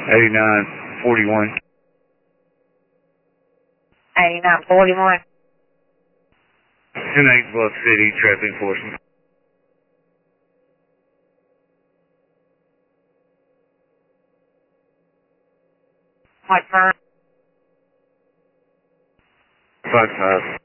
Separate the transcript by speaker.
Speaker 1: 8941.
Speaker 2: 8941.
Speaker 1: 10-8 Bluff City, traffic enforcement.
Speaker 2: What firm?
Speaker 1: 55.